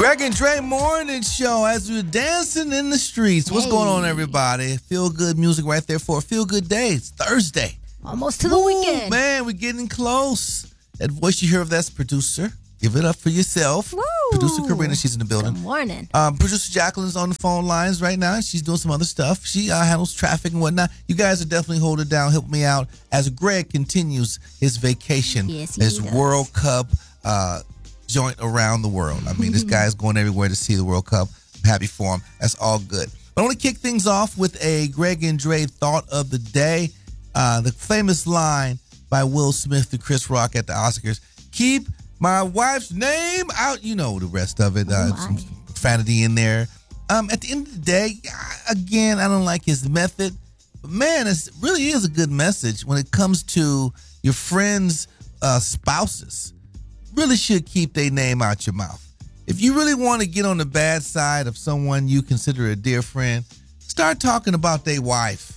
Greg and Dre Morning Show as we're dancing in the streets. What's going on, everybody? Feel good music right there for a feel good day. It's Thursday. Almost to the weekend. Man, we're getting close. That voice you hear of, that's producer. Give it up for yourself. Woo. Producer Karina, she's in the building. Good morning. Producer Jacqueline's on the phone lines right now. She's doing some other stuff. She handles traffic and whatnot. You guys are definitely holding it down, help me out as Greg continues his vacation, his World Cup joint around the world. I mean, this guy's going everywhere to see the World Cup. I'm happy for him. That's all good. But I want to kick things off with a Greg and Dre thought of the day. The famous line by Will Smith to Chris Rock at the Oscars. Keep my wife's name out. You know the rest of it. Some profanity in there. At the end of the day, again, I don't like his method. But man, it really is a good message when it comes to your friends' spouses. Really should keep their name out your mouth. If you really want to get on the bad side of someone you consider a dear friend, start talking about their wife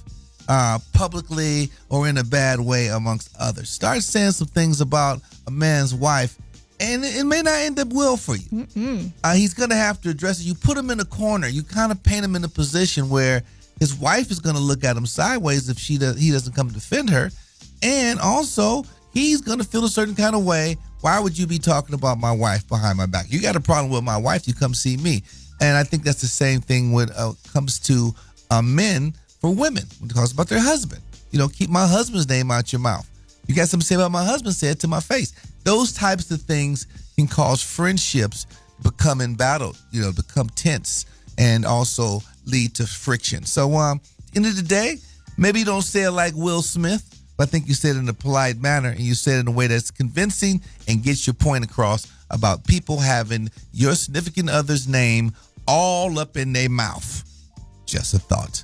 publicly or in a bad way amongst others. Start saying some things about a man's wife, and it may not end up well for you. He's going to have to address it. You put him in a corner. You kind of paint him in a position where his wife is going to look at him sideways if he doesn't come defend her. And also, he's going to feel a certain kind of way. Why would you be talking about my wife behind my back? You got a problem with my wife, you come see me. And I think that's the same thing when it comes to men for women. When it talks about their husband. You know, keep my husband's name out your mouth. You got something to say about my husband, say it to my face. Those types of things can cause friendships to become embattled, become tense, and also lead to friction. So, end of the day, maybe you don't say it like Will Smith, but I think you said it in a polite manner, and you said it in a way that's convincing and gets your point across about people having your significant other's name all up in their mouth. Just a thought.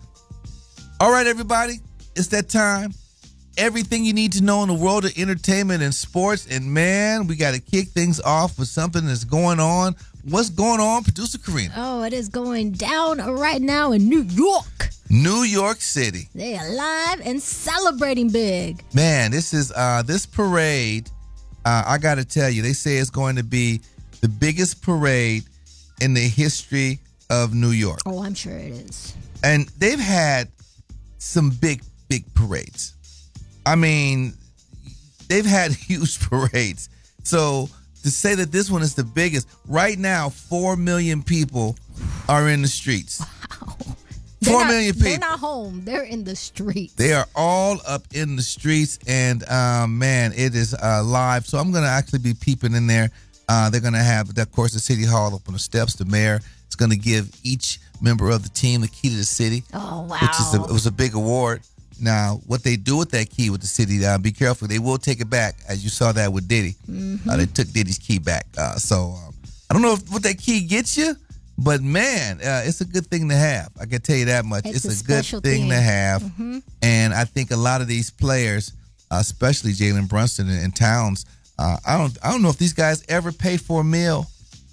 All right, everybody, it's that time. Everything you need to know in the world of entertainment and sports. And, man, we got to kick things off with something that's going on. What's going on, Producer Karina? Oh, it is going down right now in New York. New York City. They are live and celebrating big. Man, this is this parade. I got to tell you, they say it's going to be the biggest parade in the history of New York. Oh, I'm sure it is. And they've had some big parades. I mean, they've had huge parades. So to say that this one is the biggest, right now, 4 million people are in the streets. Wow. 4 million people. They're not home. They're in the streets. They are all up in the streets, and man, it is live. So I'm going to actually be peeping in there. They're going to have, of course, the City Hall up on the steps. The mayor is going to give each member of the team the key to the city. Oh, wow. It was a big award. Now, what they do with that key with the city, be careful. They will take it back, as you saw that with Diddy. They took Diddy's key back. So I don't know what that key gets you, but, man, it's a good thing to have. I can tell you that much. It's a good thing to have. And I think a lot of these players, especially Jalen Brunson and Towns, I don't know if these guys ever pay for a meal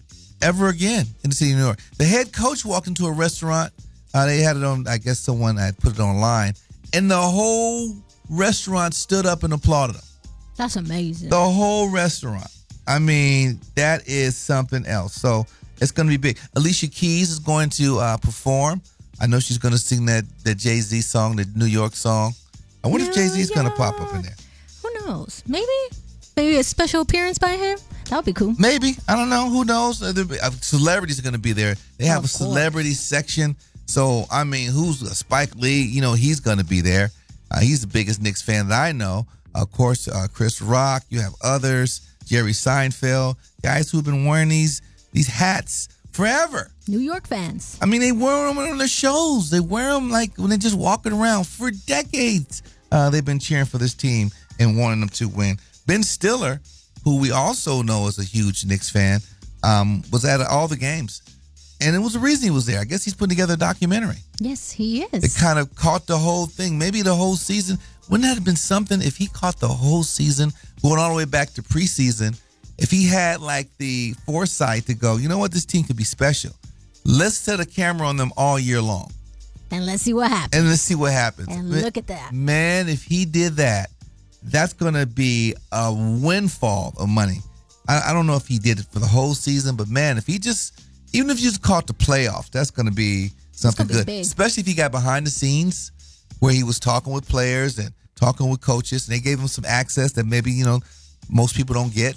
ever again in the city of New York. The head coach walked into a restaurant. They had it on, I guess someone had put it online. And the whole restaurant stood up and applauded him. That's amazing. The whole restaurant. I mean, that is something else. So it's going to be big. Alicia Keys is going to perform. I know she's going to sing that Jay-Z song, the New York song. I wonder if Jay-Z is going to pop up in there. Who knows? Maybe a special appearance by him? That would be cool. Maybe. I don't know. Who knows? Celebrities are going to be there. They have a celebrity section. So, I mean, who's Spike Lee? He's going to be there. He's the biggest Knicks fan that I know. Of course, Chris Rock. You have others. Jerry Seinfeld. Guys who've been wearing these hats forever. New York fans. I mean, they wear them on their shows. They wear them like when they're just walking around for decades. They've been cheering for this team and wanting them to win. Ben Stiller, who we also know is a huge Knicks fan, was at all the games. And it was the reason he was there. I guess he's putting together a documentary. Yes, he is. It kind of caught the whole thing, maybe the whole season. Wouldn't that have been something if he caught the whole season, going all the way back to preseason, if he had like the foresight to go, you know what, this team could be special. Let's set a camera on them all year long. And let's see what happens. And look at that. Man, if he did that, that's going to be a windfall of money. I don't know if he did it for the whole season, but man, if he just even if you just caught the playoff, that's going to be something good. Big. Especially if he got behind the scenes where he was talking with players and talking with coaches, and they gave him some access that maybe, most people don't get.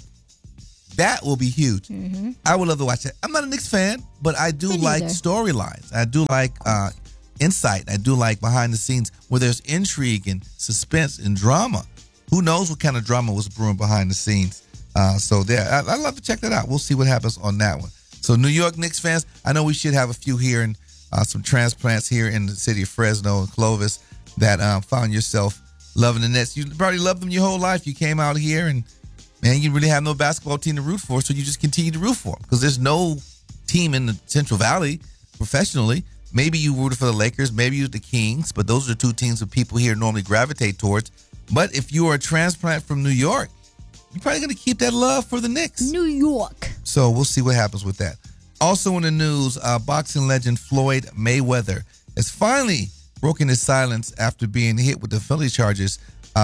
That will be huge. Mm-hmm. I would love to watch it. I'm not a Knicks fan, but I do like storylines. I do like insight. I do like behind the scenes where there's intrigue and suspense and drama. Who knows what kind of drama was brewing behind the scenes? So there, I'd love to check that out. We'll see what happens on that one. So New York Knicks fans, I know we should have a few here and some transplants here in the city of Fresno and Clovis that found yourself loving the Nets. You probably loved them your whole life. You came out here and, man, you really have no basketball team to root for, so you just continue to root for them because there's no team in the Central Valley professionally. Maybe you rooted for the Lakers, maybe you the Kings, but those are the two teams that people here normally gravitate towards. But if you are a transplant from New York, you're probably going to keep that love for the Knicks. New York. So we'll see what happens with that. Also in the news, boxing legend Floyd Mayweather has finally broken his silence after being hit with the felony charges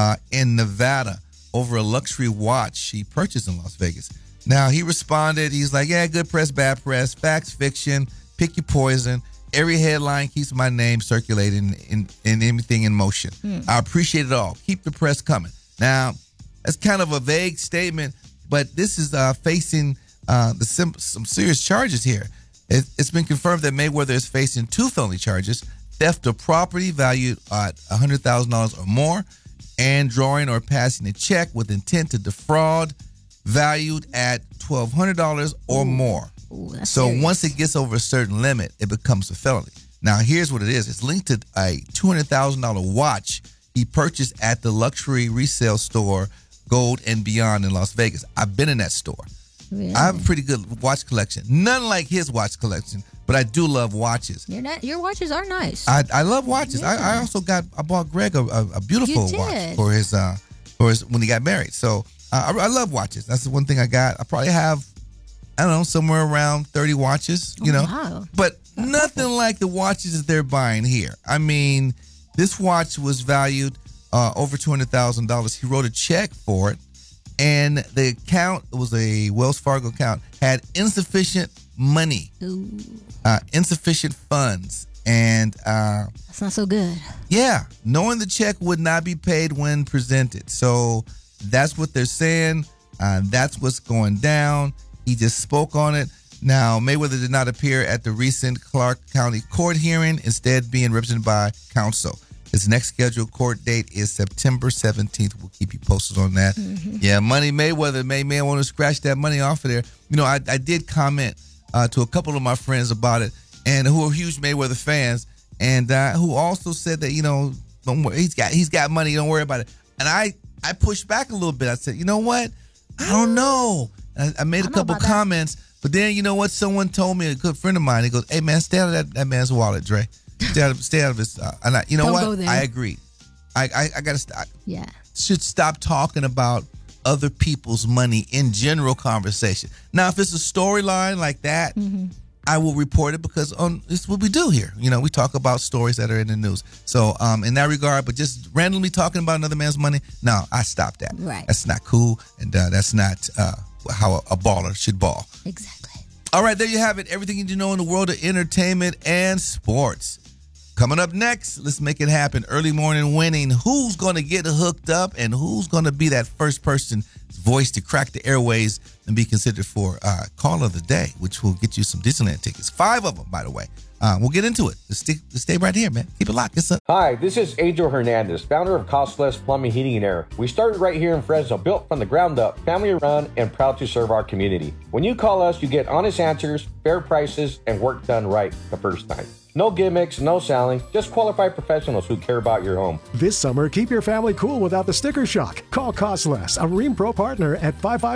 in Nevada over a luxury watch he purchased in Las Vegas. Now, he responded. He's like, yeah, good press, bad press, facts, fiction, pick your poison. Every headline keeps my name circulating in everything in motion. I appreciate it all. Keep the press coming. Now, that's kind of a vague statement, but this is facing some serious charges here. It's been confirmed that Mayweather is facing 2 felony charges, theft of property valued at $100,000 or more, and drawing or passing a check with intent to defraud valued at $1,200 or more. Ooh, so serious. Once it gets over a certain limit, it becomes a felony. Now, here's what it is. It's linked to a $200,000 watch he purchased at the luxury resale store Gold and Beyond in Las Vegas. I've been in that store. Really? I have a pretty good watch collection. None like his watch collection, but I do love watches. Your watches are nice. I love watches. Yeah. I bought Greg a beautiful watch for his when he got married. So I love watches. That's the one thing I got. I probably have, I don't know, somewhere around 30 watches, Wow. But nothing like the watches that they're buying here. I mean, this watch was valued over $200,000. He wrote a check for it, and the account, it was a Wells Fargo account, had insufficient money, insufficient funds, and that's not so good. Yeah, knowing the check would not be paid when presented. So that's what they're saying. That's what's going down. He just spoke on it. Now, Mayweather did not appear at the recent Clark County court hearing, instead being represented by counsel. His next scheduled court date is September 17th. We'll keep you posted on that. Mm-hmm. Yeah, Money Mayweather may want to scratch that money off of there. I did comment to a couple of my friends about it, and who are huge Mayweather fans, and who also said that, don't worry, he's got money, don't worry about it. And I pushed back a little bit. I said, you know what? I don't know. I made a couple comments, but then you know what? Someone told me, a good friend of mine, he goes, hey man, stay out of that man's wallet, Dre. Stay out of his. And Don't what? go there. I agree. I got to stop. Yeah. Should stop talking about other people's money in general conversation. Now, if it's a storyline like that, I will report it because it's what we do here. We talk about stories that are in the news. So in that regard, but just randomly talking about another man's money, no, I stopped that. Right. That's not cool, and that's not how a baller should ball. Exactly. All right, there you have it. Everything you need to know in the world of entertainment and sports. Coming up next, let's make it happen. Early morning winning. Who's going to get hooked up and who's going to be that first person voice to crack the airways and be considered for Call of the Day, which will get you some Disneyland tickets. 5 of them, by the way. We'll get into it. Let's stay right here, man. Keep it locked. It's up. Hi, this is Adriel Hernandez, founder of Costless Plumbing, Heating, and Air. We started right here in Fresno, built from the ground up, family run, and proud to serve our community. When you call us, you get honest answers, fair prices, and work done right the first time. No gimmicks, no selling, just qualified professionals who care about your home. This summer, keep your family cool without the sticker shock. Call Costless, a Rheem Pro partner at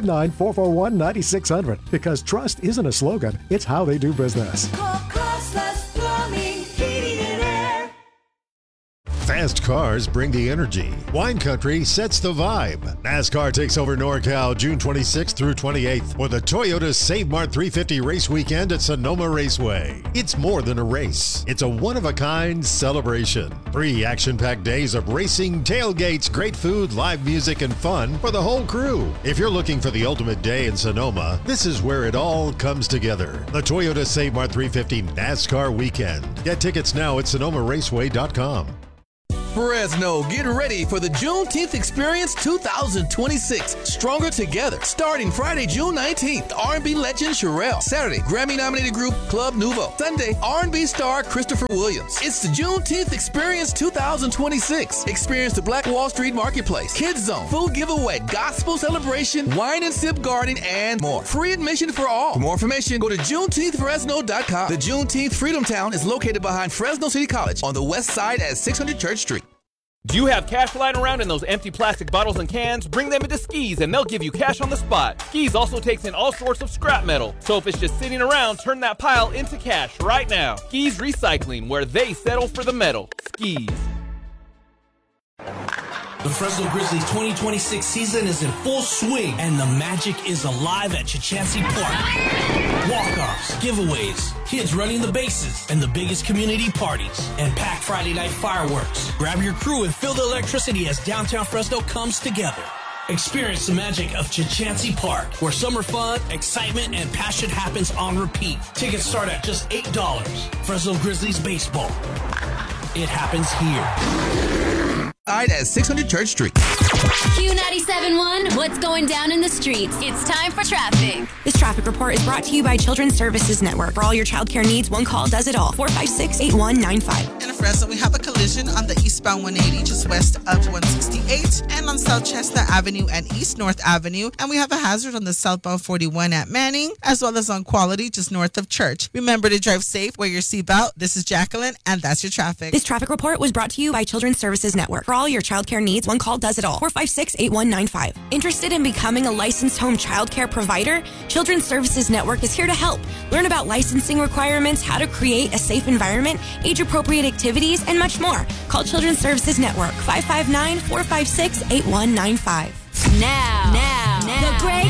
559-441-9600. Because trust isn't a slogan, it's how they do business. Call Costless Plumbing, Heating, and Air. Fast cars bring the energy. Wine Country sets the vibe. NASCAR takes over NorCal June 26th through 28th for the Toyota Save Mart 350 race weekend at Sonoma Raceway. It's more than a race. It's a one-of-a-kind celebration. 3 action-packed days of racing, tailgates, great food, live music, and fun for the whole crew. If you're looking for the ultimate day in Sonoma, this is where it all comes together. The Toyota Save Mart 350 NASCAR weekend. Get tickets now at SonomaRaceway.com. Fresno, get ready for the Juneteenth Experience 2026. Stronger Together. Starting Friday, June 19th, R&B legend Sherelle. Saturday, Grammy-nominated group Club Nouveau. Sunday, R&B star Christopher Williams. It's the Juneteenth Experience 2026. Experience the Black Wall Street Marketplace, Kids Zone, food giveaway, gospel celebration, wine and sip garden, and more. Free admission for all. For more information, go to JuneteenthFresno.com. The Juneteenth Freedom Town is located behind Fresno City College on the west side at 600 Church Street. Do you have cash lying around in those empty plastic bottles and cans? Bring them into Skis and they'll give you cash on the spot. Skis also takes in all sorts of scrap metal. So if it's just sitting around, turn that pile into cash right now. Skis Recycling, where they settle for the metal. Skis. The Fresno Grizzlies 2026 season is in full swing, and the magic is alive at Chachansey Park. Walk-offs, giveaways, kids running the bases, and the biggest community parties, and packed Friday night fireworks. Grab your crew and feel the electricity as downtown Fresno comes together. Experience the magic of Chachansey Park, where summer fun, excitement, and passion happens on repeat. Tickets start at just $8. Fresno Grizzlies baseball. It happens here. At 600 Church Street. Q97.1, what's going down in the streets? It's time for traffic. This traffic report is brought to you by Children's Services Network. For all your childcare needs, one call does it all. 456-8195. In Fresno, we have a collision on the eastbound 180 just west of 168 and on South Chestnut Avenue and East North Avenue. And we have a hazard on the southbound 41 at Manning, as well as on Quality just north of Church. Remember to drive safe, wear your seatbelt. This is Jacqueline, and that's your traffic. This traffic report was brought to you by Children's Services Network. For all your childcare needs, one call does it all. 456-8195. Interested in becoming a licensed home childcare provider? Children's Services Network is here to help. Learn about licensing requirements, how to create a safe environment, age-appropriate activities, and much more. Call Children's Services Network, 559-456-8195. Now, the Greg